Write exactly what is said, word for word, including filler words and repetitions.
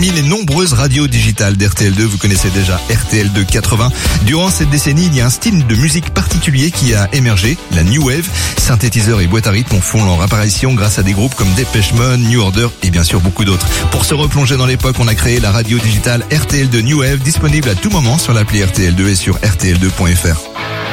Parmi les nombreuses radios digitales d'R T L deux, vous connaissez déjà R T L deux quatre-vingts. Durant cette décennie, il y a un style de musique particulier qui a émergé, la New Wave. Synthétiseurs et boîtes à rythme font leur apparition grâce à des groupes comme Depeche Mode, New Order et bien sûr beaucoup d'autres. Pour se replonger dans l'époque, on a créé la radio digitale R T L deux New Wave, disponible à tout moment sur l'appli R T L deux et sur R T L deux point F R.